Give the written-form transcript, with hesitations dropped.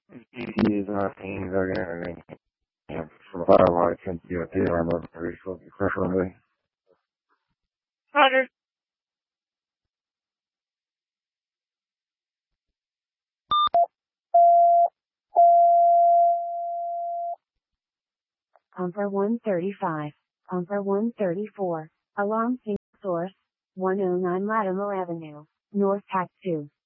ETs and RPs are going to for firelight since you have the armor preferably. Roger. Pumper 135, Pumper 134, along single source, 109 Latimer Avenue, North Pack 2.